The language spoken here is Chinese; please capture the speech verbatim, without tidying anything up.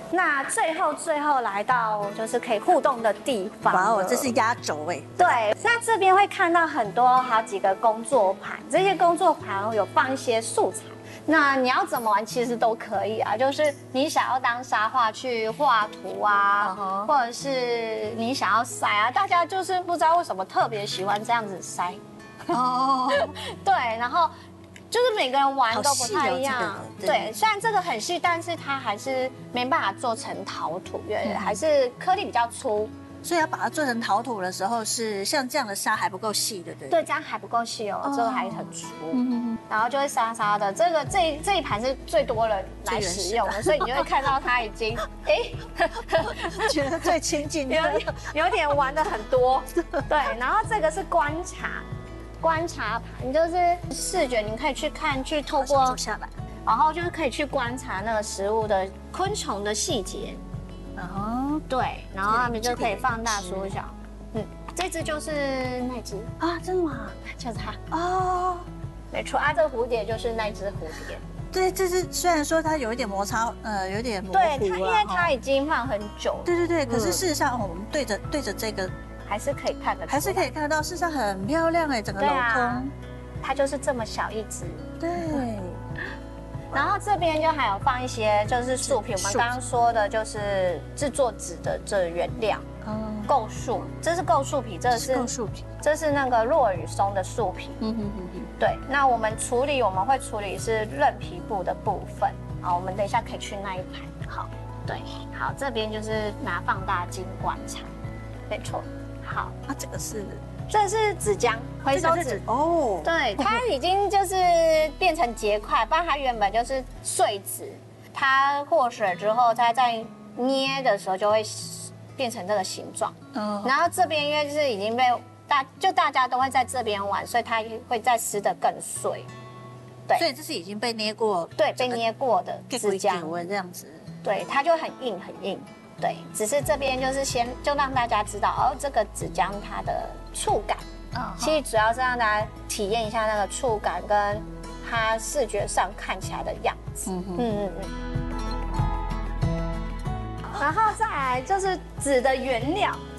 那最后最后来到就是可以互动的地方。 哇哦，这是压轴哎。 对，那这边会看到很多好几个工作盘，这些工作盘有放一些素材。那你要怎么玩，其实都可以啊。就是你想要当插画去画图啊， uh-huh. 或者是你想要塞啊，大家就是不知道为什么特别喜欢这样子塞。哦， oh. 对，然后就是每个人玩都不太一样。这个、对, 对，虽然这个很细，但是它还是没办法做成陶土，因为还是颗粒比较粗。 所以要把它做成陶土的时候，是像这样的沙还不够细的，对？ 对，这样还不够细哦，这个还很粗，嗯、然后就会沙沙的。这个这这一盘是最多人来使用的，所以你就会看到它已经哎， 觉得最亲近， 有有点玩的很多。对，然后这个是观察观察盘，就是视觉，你可以去看，去透过走下来， 然后就是可以去观察那个食物的昆虫的细节。哦，对，然后他们就可以放大缩小。嗯，这只就是那只啊，真的吗？ 就是它哦，没错啊，这个蝴蝶就是那只蝴蝶。 对，这是虽然说它有一点摩擦，呃，有点模糊、啊。 对，它因为它已经放很久了。 对对对，可是事实上我们对着对着这个还是可以看得出， 还是可以看得到，事实上很漂亮哎，整个镂空、啊。 它就是这么小一只。 对。 然后这边就还有放一些就是树皮，我们刚刚说的就是制作纸的这原料，嗯，构树，这是构树皮，这是构树皮， 这是那个落羽松的树皮，嗯哼哼哼，对。那我们处理我们会处理是韧皮部的部分，好，我们等一下可以去那一排，好，对，好，这边就是拿放大镜观察，没错，好， 啊，这个是。 这是纸浆，回收纸哦，对，它已经就是变成结块，不然它原本就是碎纸，它过水之后，它在捏的时候就会变成这个形状。嗯，然后这边因为就是已经被大就大家都会在这边玩，所以它会再撕得更碎。 对，所以这是已经被捏过， 对，被捏过的纸浆这样子， 对，它就很硬很硬。对，只是这边就是先就让大家知道哦，这个纸浆它的触感，嗯，其实主要是让大家体验一下那个触感跟它视觉上看起来的样子，嗯嗯嗯。然后再来就是纸的原料，